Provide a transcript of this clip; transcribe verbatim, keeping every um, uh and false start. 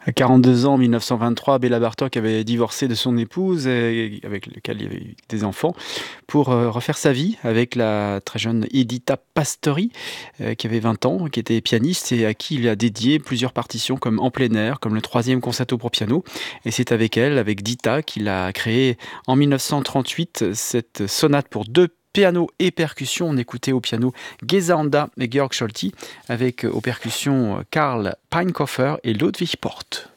À quarante-deux ans, en mille neuf cent vingt-trois, Béla Bartók avait divorcé de son épouse, et avec laquelle il y avait eu des enfants, pour euh, refaire sa vie avec la très jeune Edita Pastori, euh, qui avait vingt ans, qui était pianiste et à qui il a dédié plusieurs partitions comme En plein air, comme le troisième concerto pour piano. Et c'est avec elle, avec Dita, qu'il a créé en mille neuf cent trente-huit cette sonate pour deux piano et percussions. On écoutait au piano Geza Anda et Georg Scholti, avec euh, aux percussions euh, Karl Peinkhofer et Ludwig Porte.